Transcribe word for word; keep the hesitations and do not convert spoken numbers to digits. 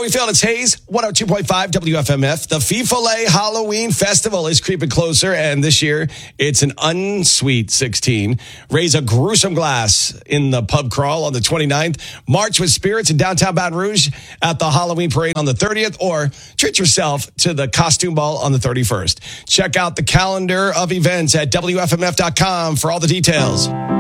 we feeling? It's Hayes, one oh two point five W F M F. The FIFA Halloween Festival is creeping closer, and this year it's an unsweet sixteen. Raise a gruesome glass in the pub crawl on the twenty-ninth. March with spirits in downtown Baton Rouge at the Halloween parade on the thirtieth, or treat yourself to the costume ball on the thirty-first. Check out the calendar of events at W F M F dot com for all the details.